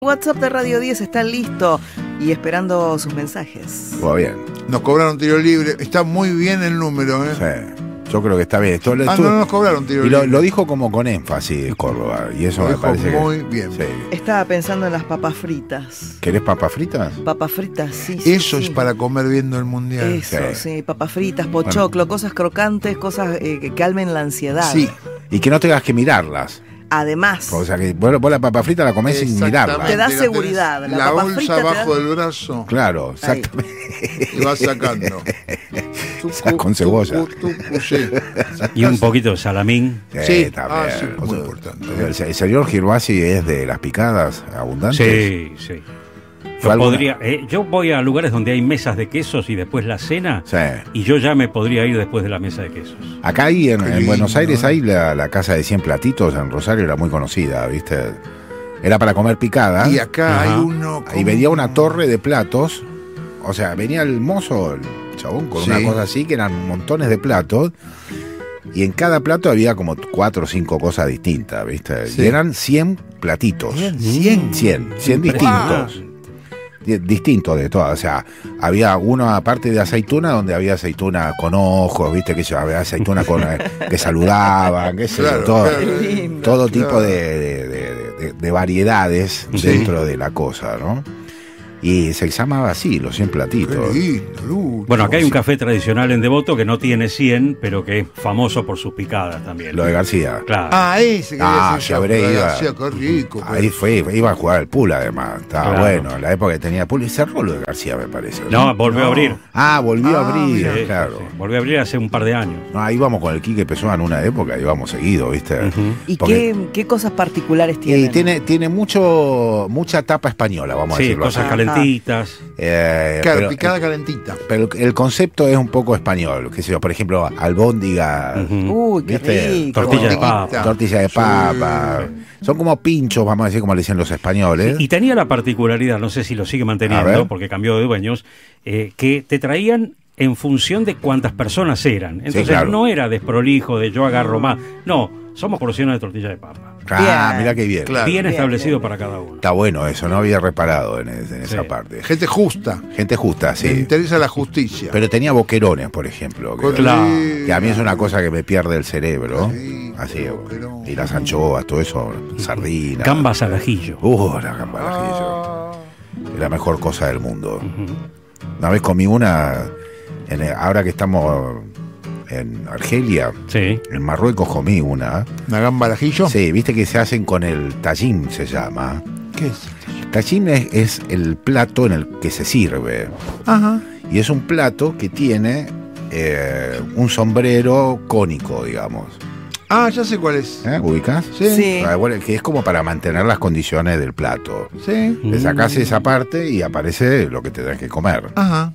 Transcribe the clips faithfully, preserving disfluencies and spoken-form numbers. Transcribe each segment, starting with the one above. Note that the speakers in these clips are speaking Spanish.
WhatsApp de Radio diez está listo y esperando sus mensajes. Va bien. Nos cobraron tiro libre. Está muy bien el número, ¿eh? Sí. Yo creo que está bien. Esto, ah, esto, no, no nos cobraron tiro y libre. lo, lo dijo como con énfasis Córdoba. Y eso lo me dijo parece muy que, bien. Sí. Estaba pensando en las papas fritas. ¿Querés papas fritas? Papas fritas, sí. sí Eso sí. es para comer viendo el mundial. Eso, Sí. sí. Papas fritas, pochoclo, bueno. Cosas crocantes, cosas eh, que calmen la ansiedad. Sí. Y que no tengas que mirarlas. Además. O sea que vos, vos la papa frita la comés sin mirarla. Te da seguridad. La, la la papa bolsa frita abajo da... del brazo. Claro, exactamente. Y vas sacando. Estás con cebolla. Tucu, tucu, sí. Y un poquito de salamín. Sí, ah, también. sí, muy o sea, importante. El, el señor Girvasi es de las picadas abundantes. Sí, sí. Yo, podría, eh, yo voy a lugares donde hay mesas de quesos y después la cena, Sí. y yo ya me podría ir después de la mesa de quesos. Acá hay, en, en lindo, Buenos Aires, ¿eh? hay la, la casa de cien platitos, en Rosario era muy conocida, ¿viste? Era para comer picada. Y acá Ajá. hay uno. Y venía una torre de platos, o sea, venía el mozo, el chabón, con Sí. una cosa así, que eran montones de platos, y en cada plato había como cuatro o cinco cosas distintas, ¿viste? Sí. Y eran cien platitos. cien. cien, cien distintos. Di- Distintos de todas, o sea, había uno aparte de aceituna, donde había aceituna con ojos, viste, que había aceituna con eh, que saludaban, qué sé yo, Claro, todo, claro. Qué lindo. todo Claro. tipo de, de- de- de- de variedades Sí. dentro de la cosa, ¿no? Y se llamaba así, los cien Qué platitos. lindo, Lucho. Bueno, acá hay un café tradicional en Devoto que no tiene cien, pero que es famoso por sus picadas también. Lo de García. Claro. Ah, ese que Ah, decía ya habré yo, ido. García, qué rico. Ahí fue, iba a jugar al pool además, estaba Claro. bueno, en la época que tenía pool, y cerró lo de García, me parece. No, volvió No. a abrir. Ah, volvió Ah, a abrir, mira. Sí, claro. sí, sí. Volvió a abrir hace un par de años. No, ahí íbamos con el Quique Pessoa en una época, íbamos seguido, ¿viste? Ujú. ¿Y Porque- qué, qué cosas particulares Y tienen? tiene, tiene mucho, mucha tapa española, vamos a Sí, decirlo cosas así. calentitas. Eh, Claro, pero, picada calentita. pero el concepto es un poco español, qué sé yo, por ejemplo, albóndiga, Ujú. Uy, qué ¿viste? rico. Tortilla de Tortillita. papa. tortilla de Sí. papa, son como pinchos, vamos a decir, como le dicen los españoles. Y tenía la particularidad, no sé si lo sigue A ver. manteniendo, porque cambió de dueños, eh, que te traían en función de cuántas personas eran. Entonces claro. no era desprolijo de yo agarro más. No, somos porciones de tortilla de papa. Ah, Bien. mira qué bien. Claro. Bien bien, establecido bien. para cada uno. Está bueno eso, no había reparado en, es- en esa Sí. parte. Gente justa. Gente justa, Me sí. interesa la justicia. Pero tenía boquerones, por ejemplo. Que, Claro. que a mí es una cosa que me pierde el cerebro. Sí, Así, boquerón. y las anchoas, todo eso, sardinas. Gambas al ajillo. Uh, la gamba al ajillo. Ah, Es la mejor cosa del mundo. Ujú. Una vez comí una, en el- ahora que estamos en Argelia, Sí. en Marruecos comí una. ¿una gamba al ajillo? Sí, viste que se hacen con el tajín, se llama. ¿Qué es? Tajín es, es el plato en el que se sirve. Ajá. Y es un plato que tiene eh, un sombrero cónico, digamos. Ah, ya sé cuál es. ¿Eh? ¿Ubicás? Sí. Sí. Ah, bueno, que es como para mantener las condiciones del plato. Sí. Le sacás esa parte y aparece lo que te tenés que comer. Ajá.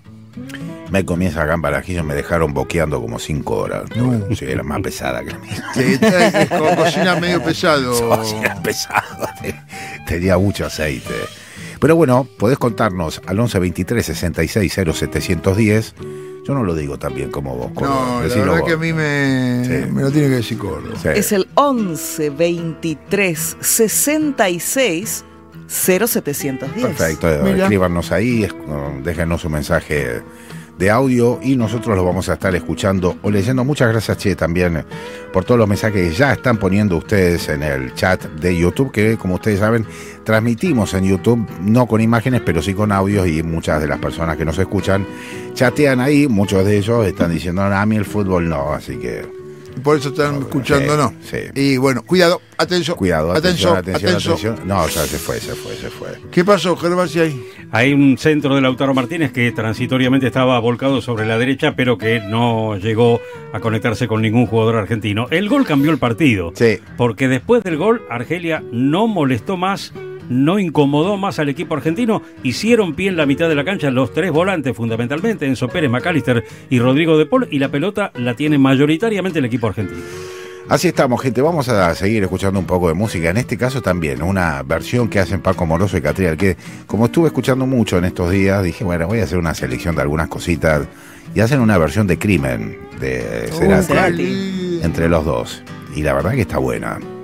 Me comí esa gamba al ajillo, me dejaron boqueando como cinco horas. No. Sí, era más pesada que la mía. Sí, está- es como cocina medio pesado. Sí, era pesado. Tenía mucho aceite. Pero bueno, podés contarnos al once veintitrés sesenta y seis cero setecientos diez. Yo no lo digo tan bien como vos. Córdoba. No, la Decilo verdad vos. que a mí me, Sí. me lo tiene que decir Córdoba. Sí. Es el once veintitrés sesenta y seis cero setecientos diez. Perfecto, Mira. escríbanos ahí, es- déjenos un mensaje de audio y nosotros lo vamos a estar escuchando o leyendo. Muchas gracias, Che, también por todos los mensajes que ya están poniendo ustedes en el chat de YouTube, que como ustedes saben, transmitimos en YouTube, no con imágenes, pero sí con audios, y muchas de las personas que nos escuchan chatean ahí, muchos de ellos están diciendo, "No, a mí el fútbol no", así que Por eso están escuchándonos. sí. Y bueno, cuidado, atención. cuidado, atención, atención, atención. atención. No, ya se fue, se fue, se fue. ¿Qué pasó, Gervasi, ahí? Hay un centro de Lautaro Martínez que transitoriamente estaba volcado sobre la derecha, pero que no llegó a conectarse con ningún jugador argentino. El gol cambió el partido. Sí. Porque después del gol, Argelia no molestó más, no incomodó más al equipo argentino. Hicieron pie en la mitad de la cancha los tres volantes, fundamentalmente, Enzo Pérez, McAllister y Rodrigo de Paul, y la pelota la tiene mayoritariamente el equipo argentino. Así estamos, gente. Vamos a seguir escuchando un poco de música. En este caso también, una versión que hacen Paco Moroso y Catriel, que como estuve escuchando mucho en estos días, dije, bueno, voy a hacer una selección de algunas cositas. Y hacen una versión de Crimen, de Oh, Cerati, Cerati. entre los dos. Y la verdad que está buena.